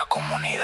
comunidad.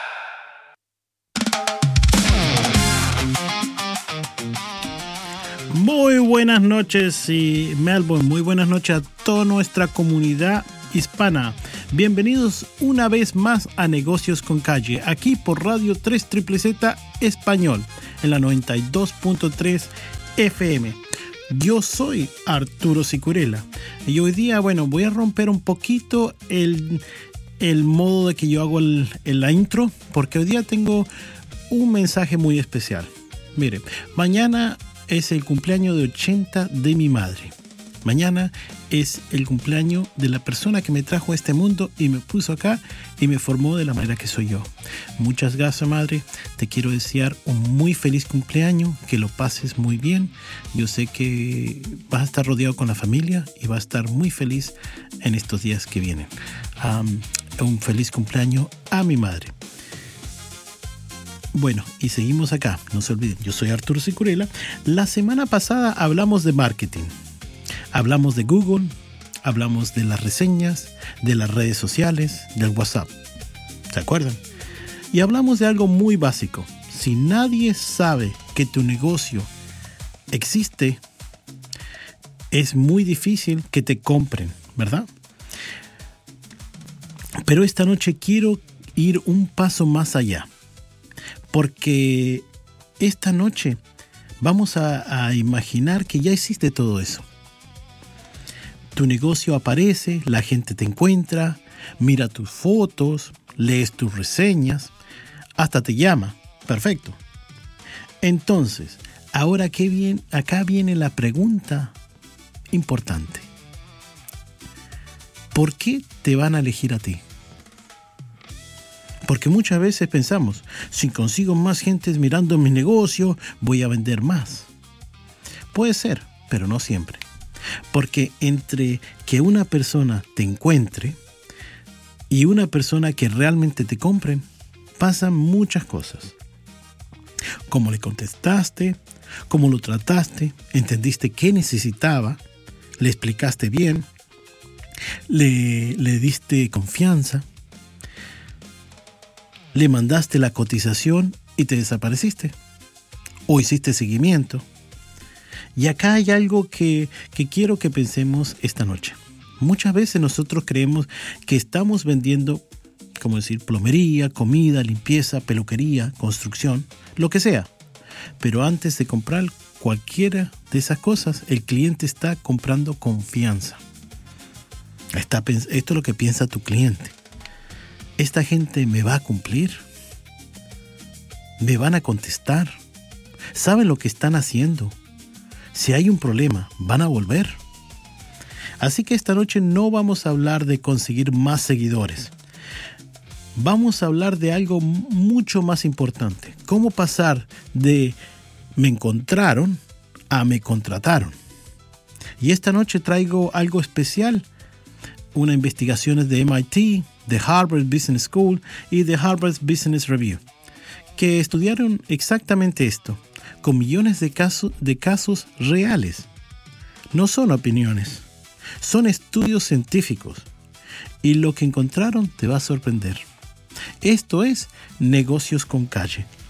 Muy buenas noches y Melbourne, muy buenas noches a toda nuestra comunidad hispana. Bienvenidos una vez más a Negocios con Calle, aquí por Radio 3ZZZ Español, en la 92.3 FM. Yo soy Arturo Sicurella y hoy día, voy a romper un poquito el modo de que yo hago la intro, porque hoy día tengo un mensaje muy especial. Mire, mañana es el cumpleaños de 80 de mi madre. Mañana es el cumpleaños de la persona que me trajo a este mundo y me puso acá y me formó de la manera que soy yo. Muchas gracias, madre. Te quiero desear un muy feliz cumpleaños, que lo pases muy bien. Yo sé que vas a estar rodeado con la familia y vas a estar muy feliz en estos días que vienen. Un feliz cumpleaños a mi madre. Bueno, y seguimos acá. No se olviden, yo soy Arturo Sicurella. La semana pasada hablamos de marketing. Hablamos de Google, hablamos de las reseñas, de las redes sociales, del WhatsApp. ¿Se acuerdan? Y hablamos de algo muy básico. Si nadie sabe que tu negocio existe, es muy difícil que te compren, ¿verdad? Pero esta noche quiero ir un paso más allá. Porque esta noche vamos a imaginar que ya existe todo eso. Tu negocio aparece, la gente te encuentra, mira tus fotos, lees tus reseñas, hasta te llama. Perfecto. Entonces, ahora acá viene la pregunta importante. ¿Por qué te van a elegir a ti? Porque muchas veces pensamos, si consigo más gente mirando mi negocio, voy a vender más. Puede ser, pero no siempre. Porque entre que una persona te encuentre y una persona que realmente te compre, pasan muchas cosas. Cómo le contestaste, cómo lo trataste, entendiste qué necesitaba, le explicaste bien, le diste confianza. Le mandaste la cotización y te desapareciste. O hiciste seguimiento. Y acá hay algo que quiero que pensemos esta noche. Muchas veces nosotros creemos que estamos vendiendo, plomería, comida, limpieza, peluquería, construcción, lo que sea. Pero antes de comprar cualquiera de esas cosas, el cliente está comprando confianza. Esto es lo que piensa tu cliente. ¿Esta gente me va a cumplir? ¿Me van a contestar? ¿Saben lo que están haciendo? Si hay un problema, ¿van a volver? Así que esta noche no vamos a hablar de conseguir más seguidores. Vamos a hablar de algo mucho más importante. ¿Cómo pasar de me encontraron a me contrataron? Y esta noche traigo algo especial. Una investigación de MIT, de Harvard Business School y de Harvard Business Review, que estudiaron exactamente esto, con millones de casos reales. No son opiniones, son estudios científicos. Y lo que encontraron te va a sorprender. Esto es Negocios con Calle.